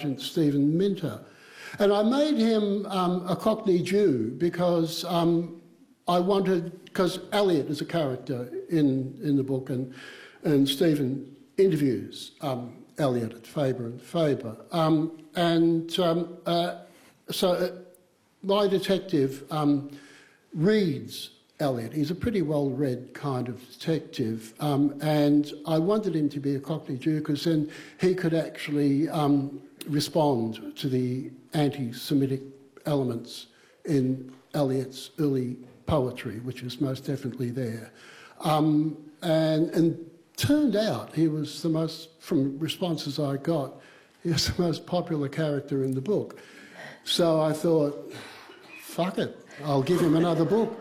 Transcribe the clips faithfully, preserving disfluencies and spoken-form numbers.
Sergeant Stephen Minter. And I made him um, a Cockney Jew because um, I wanted, because Elliot is a character in, in the book, and, and Stephen interviews um, Elliot at Faber and Faber. Um, and um, uh, so uh, my detective um, reads Elliot. He's a pretty well-read kind of detective, um, and I wanted him to be a Cockney Jew because then he could actually um, respond to the anti-Semitic elements in Eliot's early poetry, which was most definitely there. Um, and, and turned out he was the most, from responses I got, he was the most popular character in the book. So I thought, fuck it, I'll give him another book.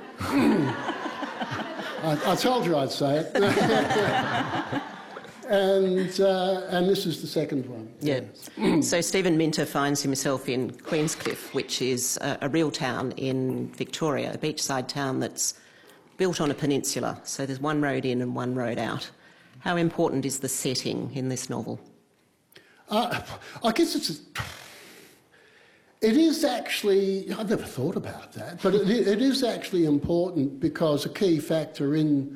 I, I told you I'd say it. and, uh, and this is the second one. Yeah. So Stephen Minter finds himself in Queenscliff, which is a, a real town in Victoria, a beachside town that's built on a peninsula. So there's one road in and one road out. How important is the setting in this novel? Uh, I guess it's... A, It is actually, I've never thought about that, but it, it is actually important because a key factor in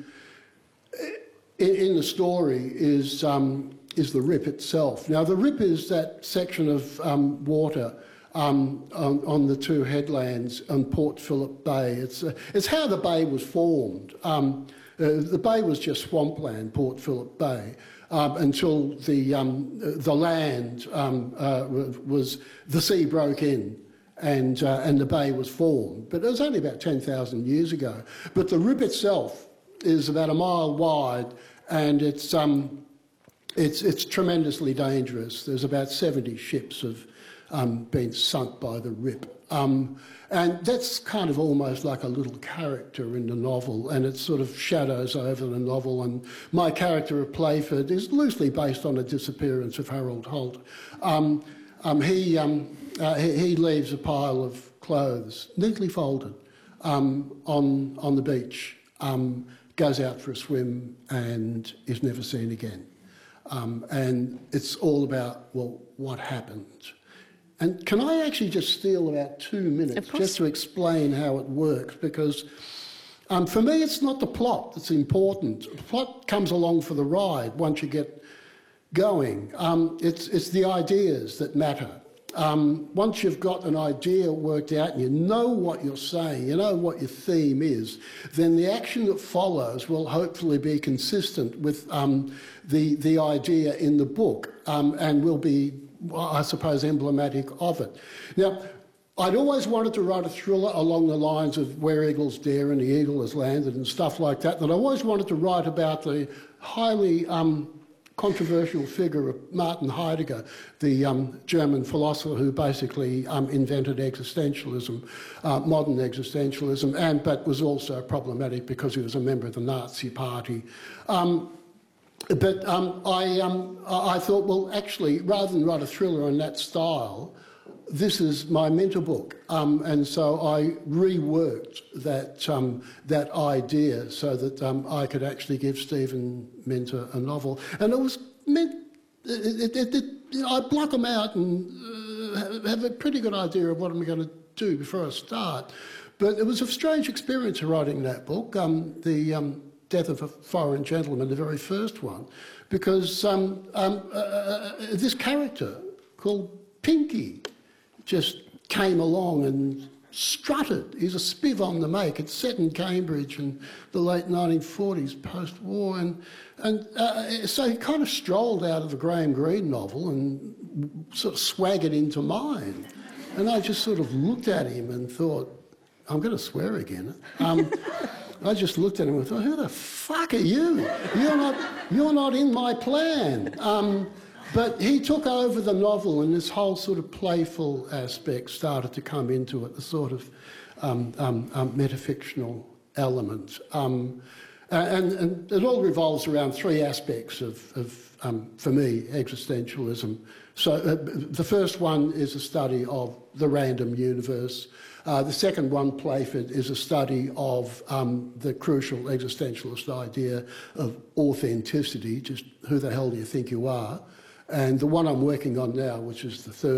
in, in the story is um, is the rip itself. Now, the rip is that section of um, water um, on, on the two headlands on Port Phillip Bay. It's uh, it's how the bay was formed. Um, uh, the bay was just swampland, Port Phillip Bay. Um, until the um, the land um, uh, was the sea broke in and uh, and the bay was formed, but it was only about ten thousand years ago. But the rip itself is about a mile wide, and it's um, it's it's tremendously dangerous. There's about seventy ships have um, been sunk by the rip. Um, and that's kind of almost like a little character in the novel, and it sort of shadows over the novel. And my character of Playford is loosely based on the disappearance of Harold Holt. Um, um, he, um, uh, he, he leaves a pile of clothes, neatly folded, um, on, on the beach, um, goes out for a swim and is never seen again. Um, and it's all about, well, what happened? And can I actually just steal about two minutes just to explain how it works? Because um, for me, it's not the plot that's important. The plot comes along for the ride once you get going. Um, it's, it's the ideas that matter. Um, once you've got an idea worked out and you know what you're saying, you know what your theme is, then the action that follows will hopefully be consistent with um, the, the idea in the book um, and will be, I suppose, emblematic of it. Now, I'd always wanted to write a thriller along the lines of Where Eagles Dare and The Eagle Has Landed and stuff like that, that I always wanted to write about the highly um, controversial figure of Martin Heidegger, the um, German philosopher who basically um, invented existentialism, uh, modern existentialism, and but was also problematic because he was a member of the Nazi Party. Um, But um, I, um, I thought, well, actually, rather than write a thriller in that style, this is my Minter book. Um, and so I reworked that, um, that idea so that um, I could actually give Stephen Minter a novel. And it was meant, it, it, it, you know, I block them out and uh, have a pretty good idea of what I'm going to do before I start. But it was a strange experience writing that book. Um, the... Um, Death of a Foreign Gentleman, the very first one, because um, um, uh, uh, this character called Pinky just came along and strutted. He's a spiv on the make. It's set in Cambridge in the late nineteen forties, post-war, and, and uh, so he kind of strolled out of the Graham Greene novel and sort of swaggered into mine. And I just sort of looked at him and thought, I'm going to swear again. Um, I just looked at him and thought, who the fuck are you? You're not, you're not in my plan. Um, but he took over the novel and this whole sort of playful aspect started to come into it, the sort of um, um, um, metafictional element. Um, and, and it all revolves around three aspects of, of um, for me, existentialism. So uh, the first one is a study of the random universe. Uh, the second one, Playford, is a study of um, the crucial existentialist idea of authenticity, just who the hell do you think you are? And the one I'm working on now, which is the third